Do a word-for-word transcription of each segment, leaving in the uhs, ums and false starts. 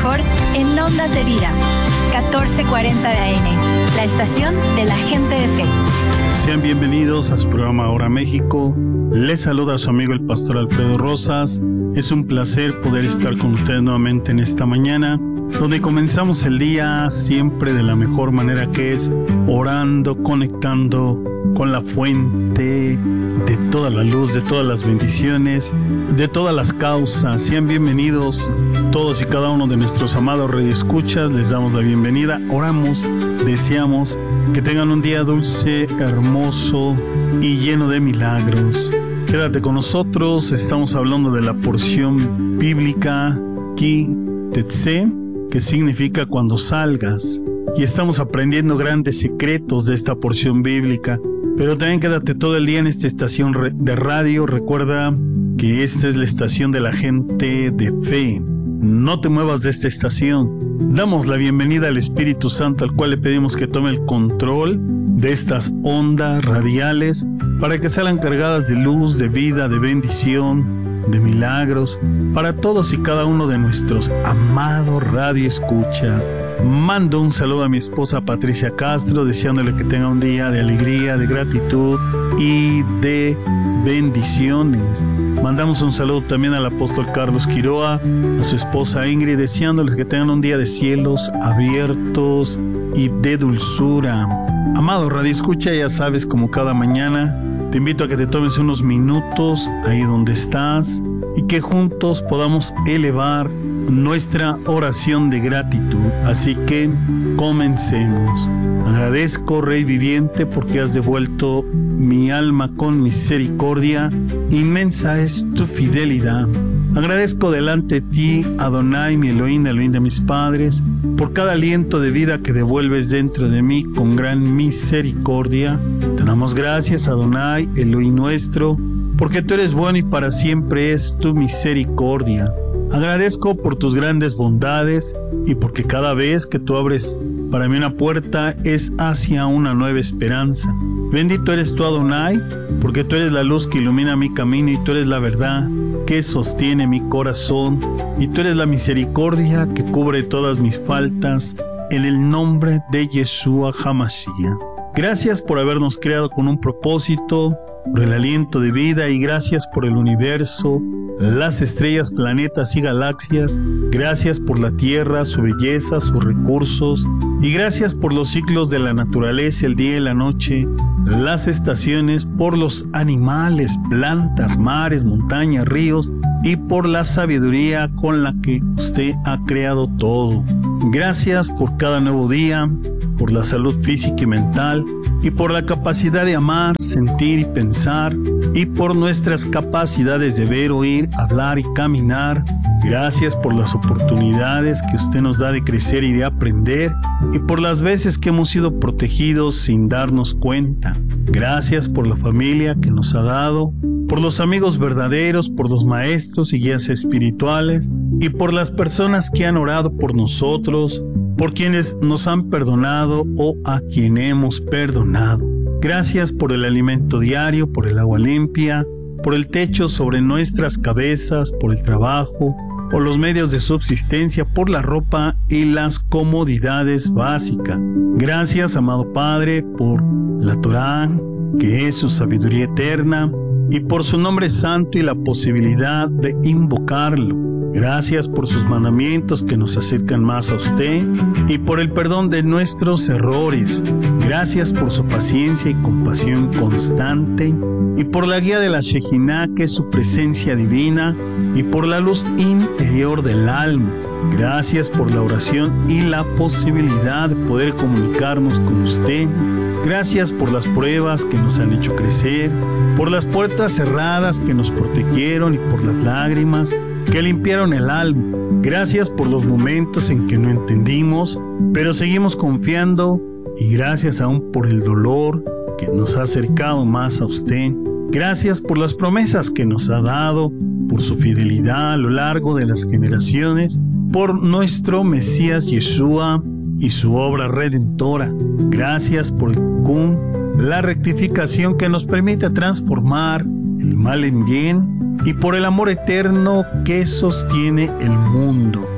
mejor en Ondas de Vida, catorce cuarenta de A M, la estación de la gente de fe. Sean bienvenidos a su programa Ahora México. Les saluda a su amigo el pastor Alfredo Rosas. Es un placer poder estar con ustedes nuevamente en esta mañana, donde comenzamos el día siempre de la mejor manera, que es orando, conectando con la fuente de toda la luz, de todas las bendiciones, de todas las causas. Sean bienvenidos todos y cada uno de nuestros amados radioescuchas. Les damos la bienvenida. Oramos, deseamos que tengan un día dulce, hermoso y lleno de milagros. Quédate con nosotros. Estamos hablando de la porción bíblica Ki Tetse, que significa cuando salgas. Y estamos aprendiendo grandes secretos de esta porción bíblica. Pero también quédate todo el día en esta estación de radio. Recuerda que esta es la estación de la gente de fe. No te muevas de esta estación. Damos la bienvenida al Espíritu Santo, al cual le pedimos que tome el control de estas ondas radiales para que sean cargadas de luz, de vida, de bendición, de milagros para todos y cada uno de nuestros amados radioescuchas. Mando un saludo a mi esposa Patricia Castro, deseándole que tenga un día de alegría, de gratitud y de bendiciones. Mandamos un saludo también al apóstol Carlos Quiroa, a su esposa Ingrid, deseándoles que tengan un día de cielos abiertos y de dulzura. Amado Radio Escucha, ya sabes, como cada mañana, te invito a que te tomes unos minutos ahí donde estás y que juntos podamos elevar nuestra oración de gratitud. Así que comencemos. Agradezco, Rey viviente, porque has devuelto mi alma con misericordia. Inmensa es tu fidelidad. Agradezco delante de ti, Adonai, mi Elohim, Elohim de mis padres, por cada aliento de vida que devuelves dentro de mí con gran misericordia. Te damos gracias, Adonai, Elohim nuestro, porque tú eres bueno y para siempre es tu misericordia. Agradezco por tus grandes bondades y porque cada vez que tú abres para mí una puerta es hacia una nueva esperanza. Bendito eres tú, Adonai, porque tú eres la luz que ilumina mi camino y tú eres la verdad que sostiene mi corazón y tú eres la misericordia que cubre todas mis faltas, en el nombre de Yeshua HaMashiach. Gracias por habernos creado con un propósito, por el aliento de vida, y gracias por el universo, las estrellas, planetas y galaxias. Gracias por la tierra, su belleza, sus recursos, y gracias por los ciclos de la naturaleza, el día y la noche, las estaciones, por los animales, plantas, mares, montañas, ríos, y por la sabiduría con la que usted ha creado todo. Gracias por cada nuevo día, por la salud física y mental, y por la capacidad de amar, sentir y pensar, y por nuestras capacidades de ver, oír, hablar y caminar. Gracias por las oportunidades que usted nos da de crecer y de aprender, y por las veces que hemos sido protegidos sin darnos cuenta. Gracias por la familia que nos ha dado, por los amigos verdaderos, por los maestros y guías espirituales, y por las personas que han orado por nosotros, por quienes nos han perdonado o a quien hemos perdonado. Gracias por el alimento diario, por el agua limpia, por el techo sobre nuestras cabezas, por el trabajo, por los medios de subsistencia, por la ropa y las comodidades básicas. Gracias, amado Padre, por la Torá, que es su sabiduría eterna, y por su nombre santo y la posibilidad de invocarlo. Gracias por sus mandamientos que nos acercan más a usted y por el perdón de nuestros errores. Gracias por su paciencia y compasión constante y por la guía de la Shejinah, que es su presencia divina, y por la luz interior del alma. Gracias por la oración y la posibilidad de poder comunicarnos con usted. Gracias por las pruebas que nos han hecho crecer, por las puertas cerradas que nos protegieron y por las lágrimas que limpiaron el alma. Gracias por los momentos en que no entendimos, pero seguimos confiando, y gracias aún por el dolor que nos ha acercado más a usted. Gracias por las promesas que nos ha dado, por su fidelidad a lo largo de las generaciones, por nuestro Mesías Yeshua y su obra redentora. Gracias por el Tikkun, la rectificación que nos permite transformar el mal en bien, y por el amor eterno que sostiene el mundo.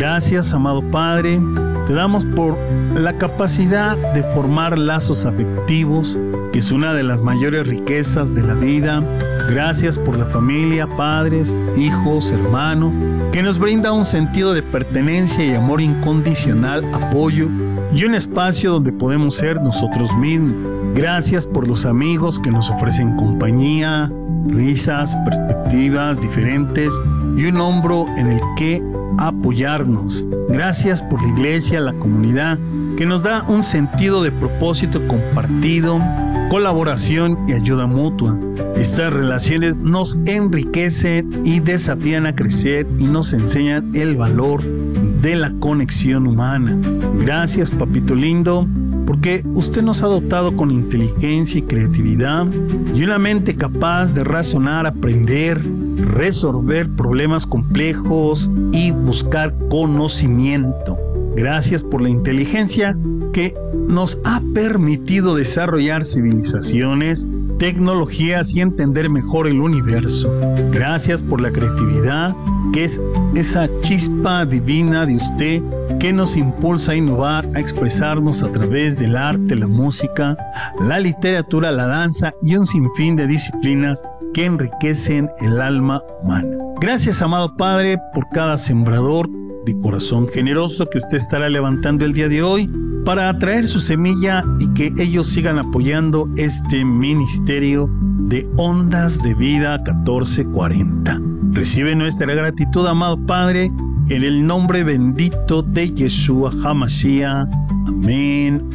Gracias, amado Padre, te damos por la capacidad de formar lazos afectivos, que es una de las mayores riquezas de la vida. Gracias por la familia, padres, hijos, hermanos, que nos brinda un sentido de pertenencia y amor incondicional, apoyo y un espacio donde podemos ser nosotros mismos. Gracias por los amigos que nos ofrecen compañía, risas, perspectivas diferentes y un hombro en el que apoyarnos. Gracias por la iglesia, la comunidad, que nos da un sentido de propósito compartido, colaboración y ayuda mutua. Estas relaciones nos enriquecen y desafían a crecer y nos enseñan el valor de la conexión humana. Gracias, papito lindo, porque usted nos ha dotado con inteligencia y creatividad y una mente capaz de razonar, aprender, resolver problemas complejos y buscar conocimiento. Gracias por la inteligencia que nos ha permitido desarrollar civilizaciones, tecnologías y entender mejor el universo. Gracias por la creatividad, que es esa chispa divina de usted que nos impulsa a innovar, a expresarnos a través del arte, la música, la literatura, la danza y un sinfín de disciplinas que enriquecen el alma humana. Gracias, amado Padre, por cada sembrador de corazón generoso que usted estará levantando el día de hoy para atraer su semilla y que ellos sigan apoyando este ministerio de Ondas de Vida catorce cuarenta. Recibe nuestra gratitud, amado Padre, en el nombre bendito de Yeshua HaMashiach. Amén,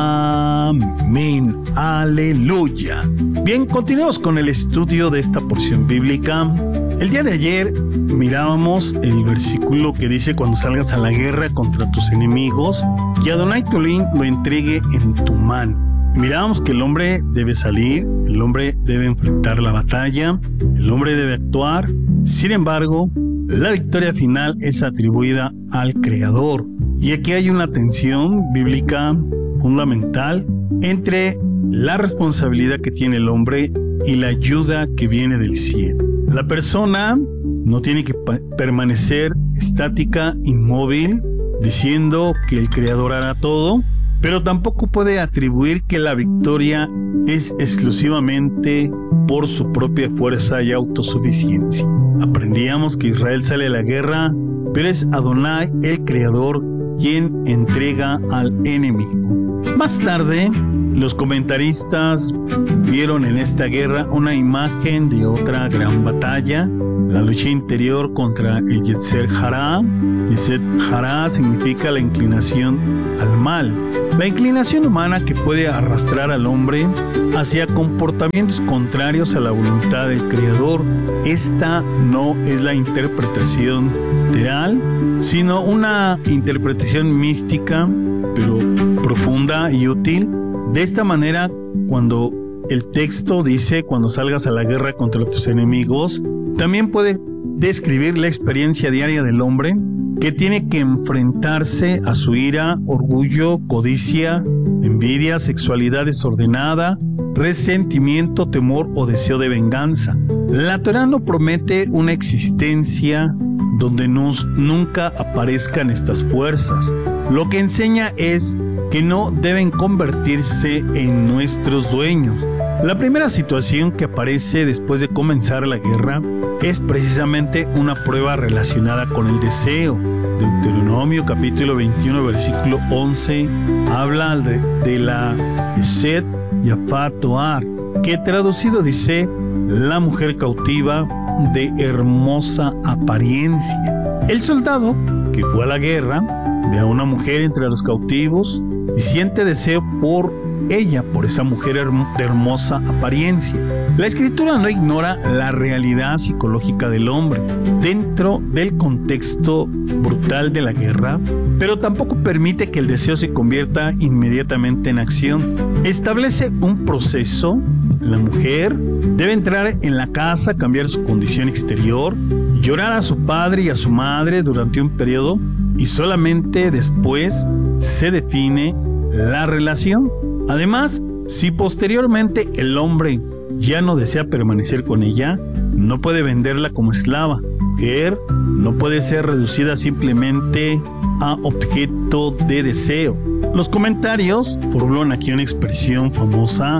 amén, aleluya. Bien, continuemos con el estudio de esta porción bíblica. El día de ayer mirábamos el versículo que dice: cuando salgas a la guerra contra tus enemigos, que Adonai tu Elohim lo entregue en tu mano. Mirábamos que el hombre debe salir, el hombre debe enfrentar la batalla, el hombre debe actuar. Sin embargo, la victoria final es atribuida al Creador. Y aquí hay una tensión bíblica fundamental entre la responsabilidad que tiene el hombre y la ayuda que viene del cielo. La persona no tiene que pa- permanecer estática, inmóvil, diciendo que el Creador hará todo, pero tampoco puede atribuir que la victoria es exclusivamente por su propia fuerza y autosuficiencia. Aprendíamos que Israel sale a la guerra, pero es Adonai, el Creador, quien entrega al enemigo. Más tarde, los comentaristas vieron en esta guerra una imagen de otra gran batalla, la lucha interior contra el Yetzer Hará. Yetzer Hará significa la inclinación al mal, la inclinación humana que puede arrastrar al hombre hacia comportamientos contrarios a la voluntad del Creador. Esta no es la interpretación literal, sino una interpretación mística, pero profunda y útil. De esta manera, cuando el texto dice: cuando salgas a la guerra contra tus enemigos, también puede describir la experiencia diaria del hombre, que tiene que enfrentarse a su ira, orgullo, codicia, envidia, sexualidad desordenada, resentimiento, temor o deseo de venganza. La Torá no promete una existencia donde nos, nunca aparezcan estas fuerzas. Lo que enseña es que no deben convertirse en nuestros dueños. La primera situación que aparece después de comenzar la guerra es precisamente una prueba relacionada con el deseo. Deuteronomio capítulo veintiuno versículo once habla de, de la Eshet Yafat Toar, que traducido dice: la mujer cautiva de hermosa apariencia. El soldado que fue a la guerra ve a una mujer entre los cautivos y siente deseo por ella, por esa mujer herm- de hermosa apariencia. La escritura no ignora la realidad psicológica del hombre dentro del contexto brutal de la guerra, pero tampoco permite que el deseo se convierta inmediatamente en acción. Establece un proceso. La mujer debe entrar en la casa, cambiar su condición exterior, llorar a su padre y a su madre durante un periodo, y solamente después se define la relación. Además, si posteriormente el hombre ya no desea permanecer con ella, no puede venderla como esclava. mujer no puede ser reducida simplemente a objeto de deseo. Los comentarios formulan aquí una expresión famosa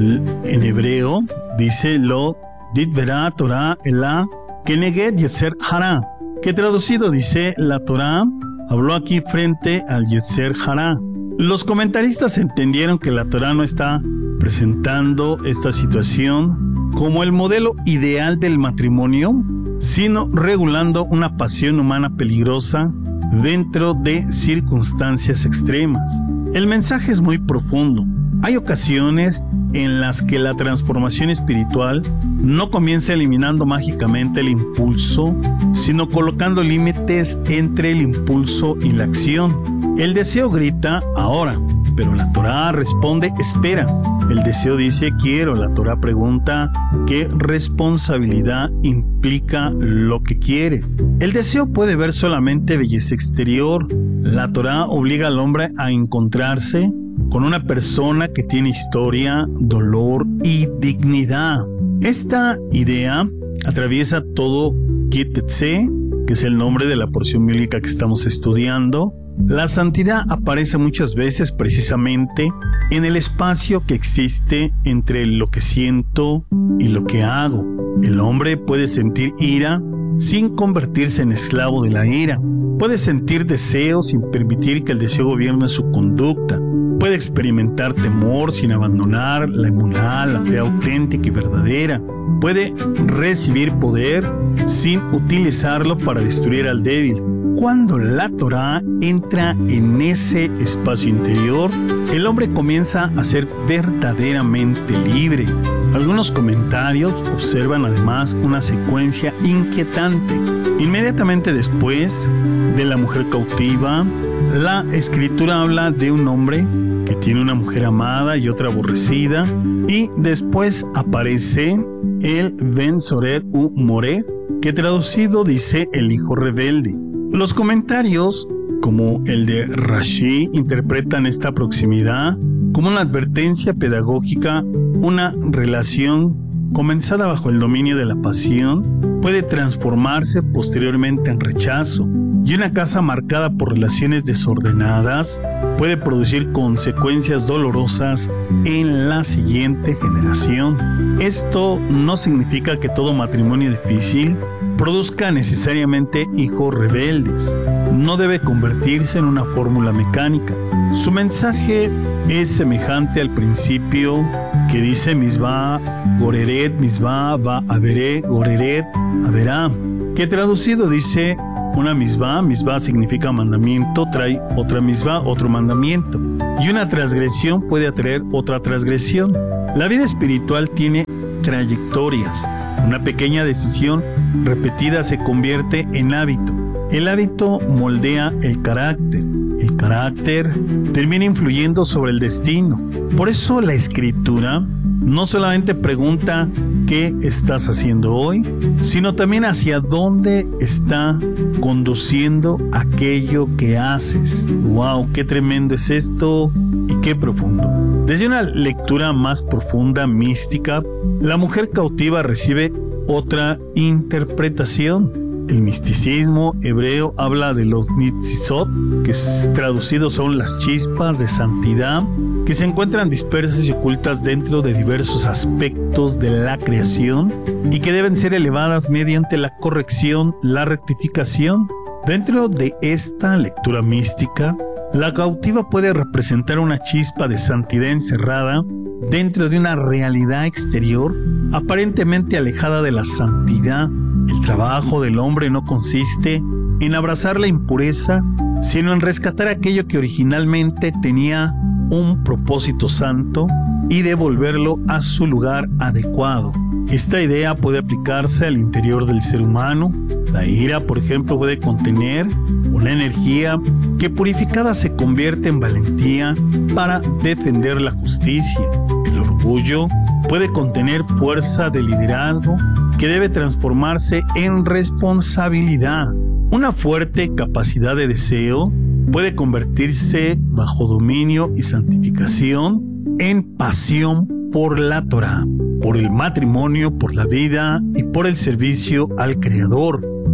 en hebreo, dice lo dit verá Torah elá keneged yetzer hara, que traducido dice la Torah habló aquí frente al yetzer hara. Los comentaristas entendieron que la Torah no está presentando esta situación como el modelo ideal del matrimonio, sino regulando una pasión humana peligrosa dentro de circunstancias extremas. El mensaje es muy profundo. Hay ocasiones en las que la transformación espiritual no comienza eliminando mágicamente el impulso, sino colocando límites entre el impulso y la acción. El deseo grita ahora, pero la Torah responde espera. El deseo dice quiero, la Torah pregunta qué responsabilidad implica lo que quieres. El deseo puede ver solamente belleza exterior. La Torah obliga al hombre a encontrarse con una persona que tiene historia, dolor y dignidad. Esta idea atraviesa todo Kitetse, que es el nombre de la porción bíblica que estamos estudiando. La santidad aparece muchas veces precisamente en el espacio que existe entre lo que siento y lo que hago. El hombre puede sentir ira sin convertirse en esclavo de la ira. Puede sentir deseo sin permitir que el deseo gobierne su conducta. Puede experimentar temor sin abandonar la emuná, la fe auténtica y verdadera. Puede recibir poder sin utilizarlo para destruir al débil. Cuando la Torah entra en ese espacio interior, el hombre comienza a ser verdaderamente libre. Algunos comentarios observan además una secuencia inquietante. Inmediatamente después de la mujer cautiva, la escritura habla de un hombre que tiene una mujer amada y otra aborrecida, y después aparece el Ben Sorer u More, que traducido dice el hijo rebelde. Los comentarios, como el de Rashi, interpretan esta proximidad como una advertencia pedagógica. Una relación comenzada bajo el dominio de la pasión puede transformarse posteriormente en rechazo, y una casa marcada por relaciones desordenadas puede producir consecuencias dolorosas en la siguiente generación. Esto no significa que todo matrimonio difícil produzca necesariamente hijos rebeldes. No debe convertirse en una fórmula mecánica. Su mensaje es semejante al principio que dice misbah goreret, misbah va averé, goreret averá, que traducido dice una misbah, misbah significa mandamiento, trae otra misbah, otro mandamiento, y una transgresión puede atraer otra transgresión. La vida espiritual tiene trayectorias. Una pequeña decisión repetida se convierte en hábito. El hábito moldea el carácter. El carácter termina influyendo sobre el destino. Por eso la escritura no solamente pregunta qué estás haciendo hoy, sino también hacia dónde está conduciendo aquello que haces. ¡Wow! ¡Qué tremendo es esto! Y qué profundo. Desde una lectura más profunda, mística, la mujer cautiva recibe otra interpretación. El misticismo hebreo habla de los nitzizot, que traducidos son las chispas de santidad, que se encuentran dispersas y ocultas dentro de diversos aspectos de la creación y que deben ser elevadas mediante la corrección, la rectificación. Dentro de esta lectura mística, la cautiva puede representar una chispa de santidad encerrada dentro de una realidad exterior aparentemente alejada de la santidad. El trabajo del hombre no consiste en abrazar la impureza, sino en rescatar aquello que originalmente tenía un propósito santo y devolverlo a su lugar adecuado. Esta idea puede aplicarse al interior del ser humano. La ira, por ejemplo, puede contener una energía que purificada se convierte en valentía para defender la justicia. El orgullo puede contener fuerza de liderazgo que debe transformarse en responsabilidad. Una fuerte capacidad de deseo puede convertirse bajo dominio y santificación en pasión por la Torah, por el matrimonio, por la vida y por el servicio al Creador.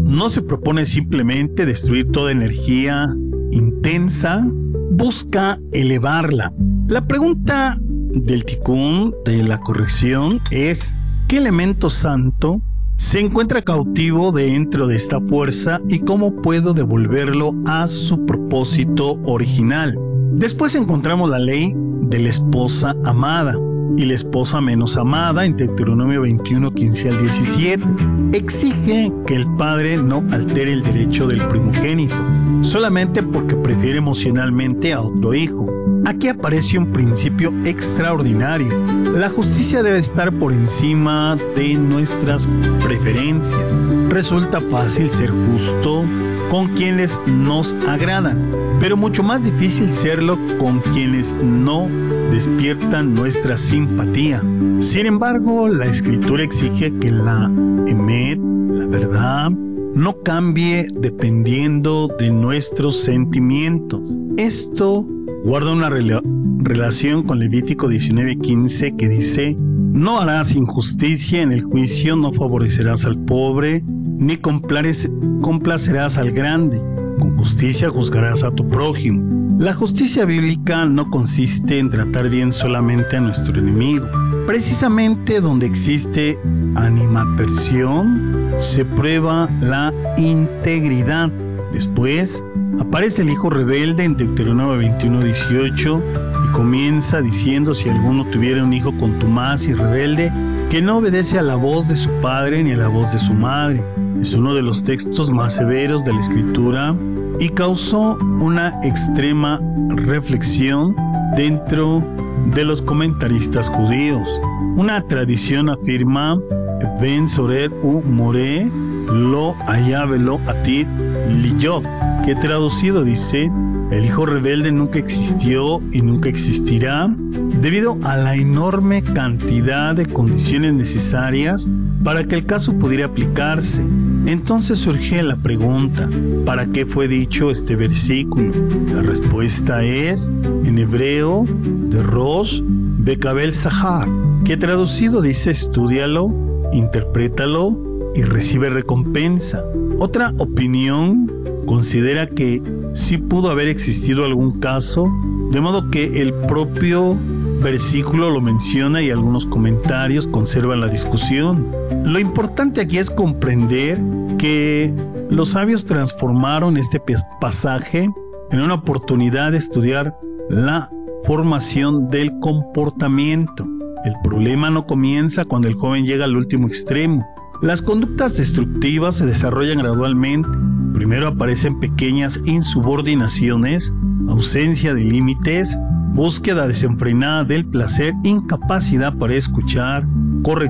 no se propone simplemente destruir toda energía intensa, busca elevarla. La pregunta del Tikkun, de la corrección, es ¿qué elemento santo se encuentra cautivo dentro de esta fuerza y cómo puedo devolverlo a su propósito original? Después encontramos la ley de la esposa amada y la esposa menos amada en Deuteronomio veintiuno, quince al diecisiete. Exige que el padre no altere el derecho del primogénito, solamente porque prefiere emocionalmente a otro hijo. Aquí aparece un principio extraordinario. La justicia debe estar por encima de nuestras preferencias. Resulta fácil ser justo con quienes nos agradan, pero mucho más difícil serlo con quienes no despiertan nuestra simpatía. Sin embargo, la Escritura exige que la emet, la verdad, no cambie dependiendo de nuestros sentimientos. Esto guarda una rela- relación con Levítico diecinueve quince que dice: no harás injusticia en el juicio, no favorecerás al pobre, ni complace- complacerás al grande. Con justicia juzgarás a tu prójimo. La justicia bíblica no consiste en tratar bien solamente a nuestro enemigo. Precisamente donde existe animadversión, se prueba la integridad. Después aparece el hijo rebelde en Deuteronomio veintiuno, dieciocho y comienza diciendo: si alguno tuviera un hijo contumaz y rebelde, que no obedece a la voz de su padre ni a la voz de su madre. Es uno de los textos más severos de la Escritura y causó una extrema reflexión dentro de los comentaristas judíos. Una tradición afirma: Ben sorer u more lo hayabelo atit liyot, que traducido dice: el hijo rebelde nunca existió y nunca existirá, debido a la enorme cantidad de condiciones necesarias para que el caso pudiera aplicarse. Entonces surge la pregunta: ¿para qué fue dicho este versículo? La respuesta es, en hebreo, de Rosh Bekabel Sahar, que traducido dice: estúdialo, interprétalo y recibe recompensa. Otra opinión considera que sí pudo haber existido algún caso, de modo que el propio versículo lo menciona y algunos comentarios conservan la discusión. Lo importante aquí es comprender que los sabios transformaron este pasaje en una oportunidad de estudiar la formación del comportamiento. El problema no comienza cuando el joven llega al último extremo. Las conductas destructivas se desarrollan gradualmente. Primero aparecen pequeñas insubordinaciones, ausencia de límites, búsqueda desenfrenada del placer, incapacidad para escuchar, corrección